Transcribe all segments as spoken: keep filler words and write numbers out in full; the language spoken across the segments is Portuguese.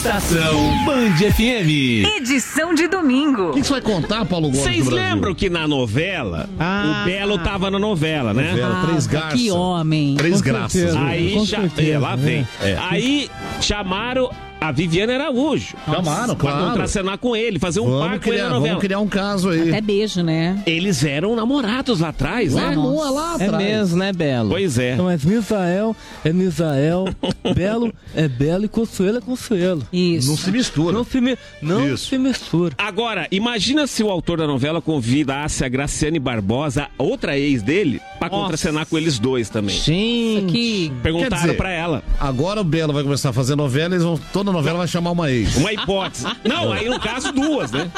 Estação Band F M. Edição de domingo. O que você vai contar, Paulo Gomes? Vocês lembram que na novela, ah, o Belo tava na novela, né? Novela, ah, Três Garças. Que homem. Três Graças. Aí já, é, lá vem. É. Aí chamaram a Viviane Araújo. Chamaram, Pra claro. contracenar com ele, fazer um Vamos par com ele criar, na novela. vamos criar um caso aí. Até beijo, né? Eles eram namorados lá atrás, né? Amor, lá É atrás. mesmo, né, Belo? Pois é. Então, mas Misael é Misael, Belo é Belo e Consuelo é Consuelo. Isso. Não se mistura. Não se, mi- não Isso. se mistura. Agora, imagina se o autor da novela convidasse a Graciane Barbosa, outra ex dele, pra Nossa. contracenar com eles dois também. Gente, Que Perguntaram Quer dizer, pra ela. Agora o Belo vai começar a fazer novela, eles vão, toda novela vai chamar uma ex. Uma hipótese. Não, aí no caso duas, né?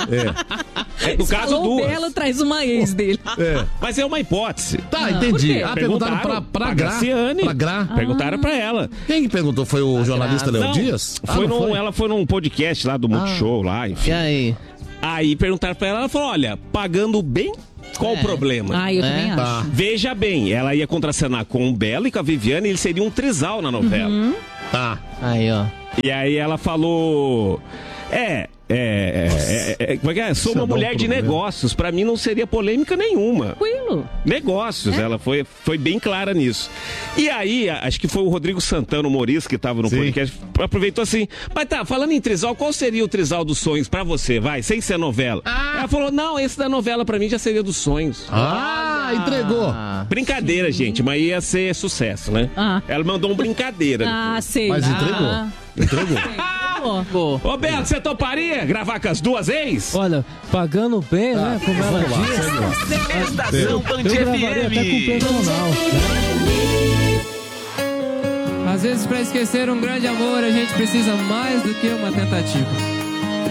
É. É, no caso falou o duas. Belo traz uma ex dele. É. Mas é uma hipótese. Tá, Ah, por entendi. quê? Ah, perguntaram pra, pra, pra Gra. Graciane. Pra Gra. Perguntaram pra ela. Quem que perguntou? Foi o jornalista Léo Não, Dias? Ah, Foi não num- foi? Ela foi num podcast lá do Multishow, lá, enfim. e aí? Aí perguntaram pra ela, ela falou, olha, pagando bem, qual É. o problema? Ah, eu também É? acho. Tá. Veja bem, ela ia contracenar com o Belo e com a Viviane, eles seriam um trisal na novela. Tá. Aí, ó. E aí ela falou, é... É, é, é, é, como é que é? Sou Isso uma é bom mulher de problema. negócios, pra mim não seria polêmica nenhuma. Tranquilo. Negócios, ela foi, foi bem clara nisso. E aí, a- acho que foi o Rodrigo Santana, humorista, que tava no Sim. podcast, aproveitou assim, mas tá, falando em trisal, qual seria o trisal dos sonhos pra você, vai, sem ser novela? Ela falou, não, esse da novela pra mim já seria dos sonhos. Ah, entregou. Ah, Brincadeira, gente, mas ia ser sucesso, né? Ah. Ela mandou um brincadeira. Ah, sei. Mas Ah. entregou. Entregou. Pô. pô. Ô, Beto, você toparia gravar com as duas ex? Olha, pagando bem, né? Como ela Vamos lá, diz. segue lá. Estação Band Eu gravaria F até com M. personal. Às vezes, para esquecer um grande amor, a gente precisa mais do que uma tentativa.